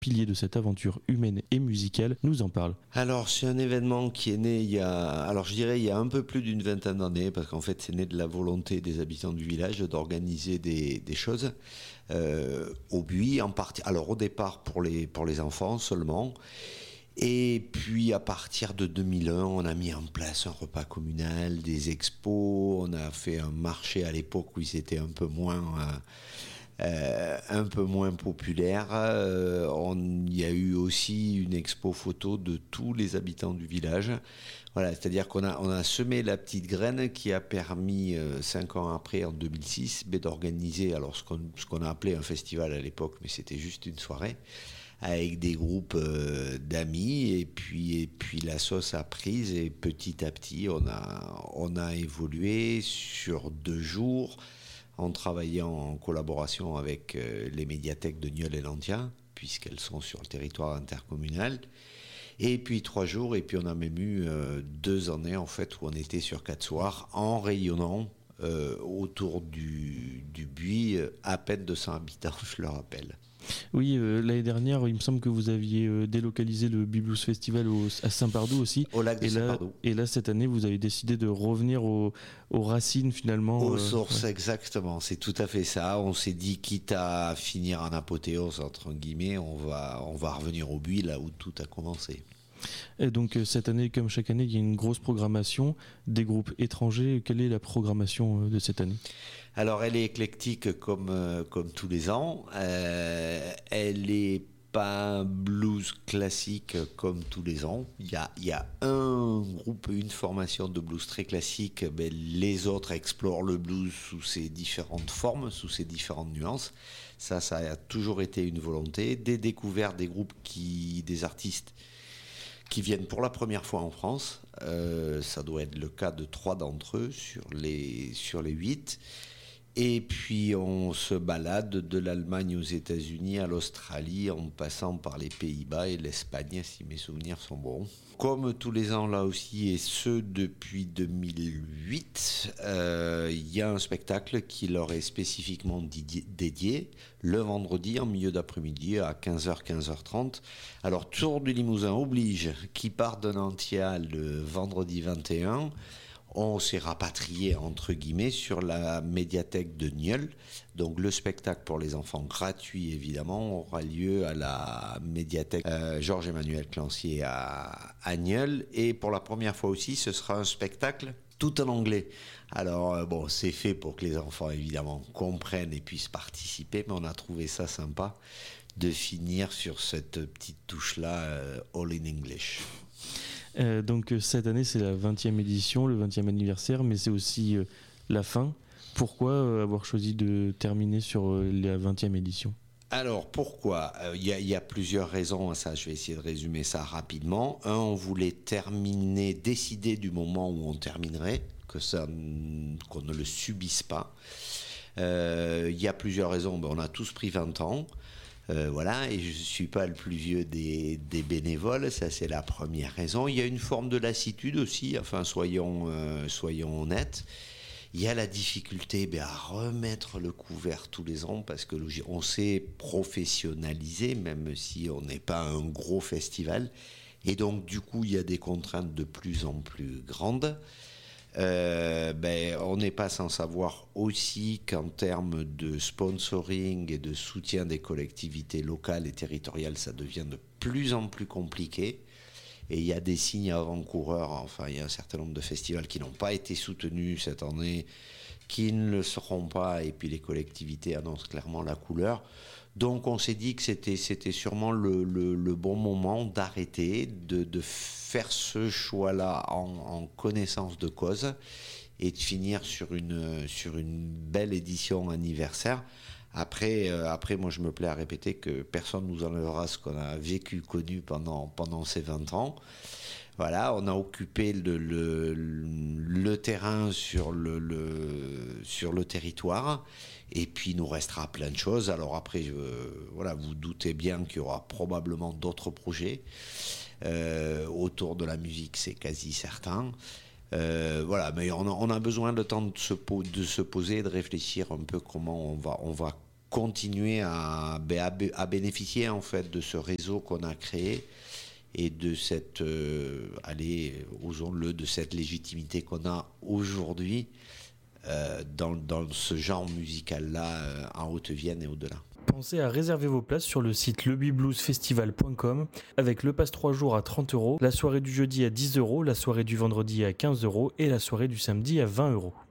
piliers de cette aventure humaine et musicale, nous en parle. Alors c'est un événement qui est né il y a un peu plus d'une vingtaine d'années, parce qu'en fait c'est né de la volonté des habitants du village d'organiser des choses au Buis, en partie. Alors au départ pour les enfants seulement. Et puis à partir de 2001, on a mis en place un repas communal, des expos, on a fait un marché à l'époque où c'était un peu moins populaire. Il y a eu aussi une expo photo de tous les habitants du village. Voilà, c'est-à-dire qu'on a semé la petite graine qui a permis, 5 ans après, en 2006, d'organiser alors ce qu'on a appelé un festival à l'époque, mais c'était juste une soirée, avec des groupes d'amis, et puis la sauce a prise, et petit à petit on a évolué sur 2 jours en travaillant en collaboration avec les médiathèques de Nieul et Landia, puisqu'elles sont sur le territoire intercommunal, et puis 3 jours, et puis on a même eu 2 années en fait où on était sur 4 soirs en rayonnant autour du Buis, à peine 200 habitants, je le rappelle. Oui, l'année dernière, il me semble que vous aviez délocalisé le Blues Festival à Saint-Pardoux aussi. Au lac de Saint-Pardoux. Et là, cette année, vous avez décidé de revenir aux racines finalement. Aux sources, ouais. Exactement. C'est tout à fait ça. On s'est dit, quitte à finir en apothéose, entre guillemets, on va revenir au Buis, là où tout a commencé. Et donc cette année, comme chaque année, il y a une grosse programmation des groupes étrangers. Quelle est la programmation de cette année ? Alors elle est éclectique comme tous les ans. Elle est pas blues classique comme tous les ans. Il y a un groupe, une formation de blues très classique. Mais les autres explorent le blues sous ses différentes formes, sous ses différentes nuances. Ça a toujours été une volonté. Des découvertes, des groupes des artistes qui viennent pour la première fois en France. Ça doit être le cas de 3 d'entre eux sur les 8. Et puis on se balade de l'Allemagne aux États-Unis à l'Australie, en passant par les Pays-Bas et l'Espagne, si mes souvenirs sont bons. Comme tous les ans là aussi, et ce depuis 2008, il y a un spectacle qui leur est spécifiquement dédié, le vendredi en milieu d'après-midi à 15h, 15h30. Alors Tour du Limousin oblige, qui part de Nantia le vendredi 21, on s'est rapatrié entre guillemets sur la médiathèque de Nieul. Donc le spectacle pour les enfants gratuit évidemment aura lieu à la médiathèque Georges-Emmanuel Clancier à Nieul. Et pour la première fois aussi, ce sera un spectacle tout en anglais. Alors bon, c'est fait pour que les enfants évidemment comprennent et puissent participer, mais on a trouvé ça sympa de finir sur cette petite touche-là, all in English. Donc cette année c'est la 20e édition, le 20e anniversaire, mais c'est aussi la fin. Pourquoi avoir choisi de terminer sur la 20e édition ? Alors pourquoi ? Il y a plusieurs raisons à ça, je vais essayer de résumer ça rapidement. On voulait décider du moment où on terminerait, qu'on ne le subisse pas. Il y a plusieurs raisons, on a tous pris 20 ans. Voilà, et je ne suis pas le plus vieux des bénévoles, ça c'est la première raison. Il y a une forme de lassitude aussi, enfin soyons honnêtes. Il y a la difficulté à remettre le couvert tous les ans, parce que on s'est professionnalisé, même si on n'est pas un gros festival. Et donc du coup, il y a des contraintes de plus en plus grandes. On n'est pas sans savoir aussi qu'en termes de sponsoring et de soutien des collectivités locales et territoriales, ça devient de plus en plus compliqué. Et il y a des signes avant-coureurs, enfin il y a un certain nombre de festivals qui n'ont pas été soutenus cette année, qui ne le seront pas, et puis les collectivités annoncent clairement la couleur. Donc on s'est dit que c'était sûrement le bon moment d'arrêter, de faire ce choix-là en connaissance de cause, et de finir sur une belle édition anniversaire. Après, moi je me plais à répéter que personne ne nous enlèvera ce qu'on a connu pendant ces 20 ans. Voilà, on a occupé le terrain sur le territoire, et puis il nous restera plein de choses. Alors après, vous doutez bien qu'il y aura probablement d'autres projets autour de la musique, c'est quasi certain. Mais on a besoin de temps de se poser et de réfléchir un peu comment on va continuer à bénéficier en fait de ce réseau qu'on a créé et de cette, osons-le, de cette légitimité qu'on a aujourd'hui dans ce genre musical-là en Haute-Vienne et au-delà. Pensez à réserver vos places sur le site lebibluesfestival.com avec le pass 3 jours à 30 €, la soirée du jeudi à 10 €, la soirée du vendredi à 15 € et la soirée du samedi à 20 €.